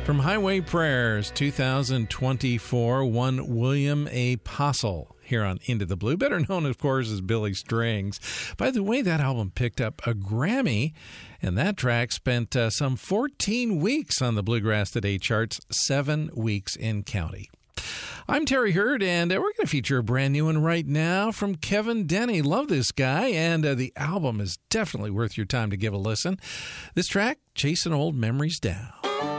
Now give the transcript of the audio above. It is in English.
From Highway Prayers 2024, one William A. Postle here on Into the Blue, better known, of course, as Billy Strings. By the way, that album picked up a Grammy, and that track spent some 14 weeks on the Bluegrass Today charts, 7 weeks in county. I'm Terry Hurd, and we're going to feature a brand new one right now from Kevin Denny. Love this guy, and the album is definitely worth your time to give a listen. This track, Chasing Old Memories Down.